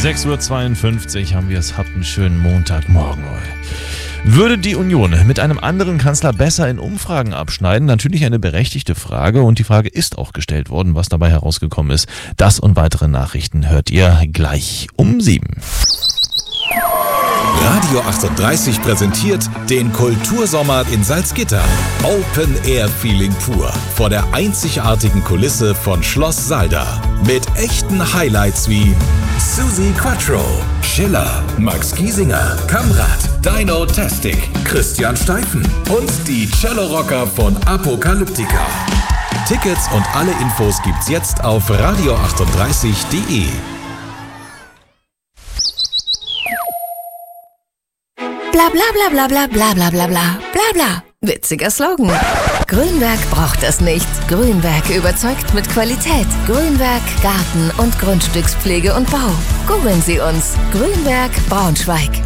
6:52 Uhr haben wir es. Habt einen schönen Montagmorgen. Würde die Union mit einem anderen Kanzler besser in Umfragen abschneiden? Natürlich eine berechtigte Frage und die Frage ist auch gestellt worden, was dabei herausgekommen ist. Das und weitere Nachrichten hört ihr gleich um 7. Radio 38 präsentiert den Kultursommer in Salzgitter. Open Air Feeling pur vor der einzigartigen Kulisse von Schloss Salda. Mit echten Highlights wie Susi Quattro, Schiller, Max Giesinger, Kamrat, Dino Tastic, Christian Steifen und die Cello-Rocker von Apokalyptika. Tickets und alle Infos gibt's jetzt auf radio38.de. Bla bla bla bla bla bla bla bla bla bla bla. Witziger Slogan. Grünwerk braucht es nicht. Grünwerk überzeugt mit Qualität. Grünwerk Garten- und Grundstückspflege und Bau. Googeln Sie uns. Grünwerk Braunschweig.